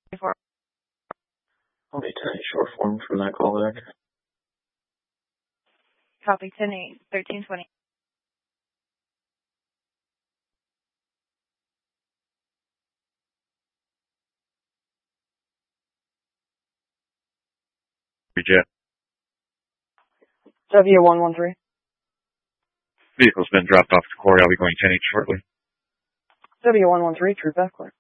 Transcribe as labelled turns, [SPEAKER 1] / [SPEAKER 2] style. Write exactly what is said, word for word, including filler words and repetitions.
[SPEAKER 1] Before.
[SPEAKER 2] I'll be ten eight short form from that call back.
[SPEAKER 1] Copy ten eight, thirteen twenty.
[SPEAKER 3] Jet.
[SPEAKER 4] W one one three.
[SPEAKER 3] Vehicle's been dropped off to quarry. I'll be going ten eight shortly.
[SPEAKER 4] W one one three, true back clear.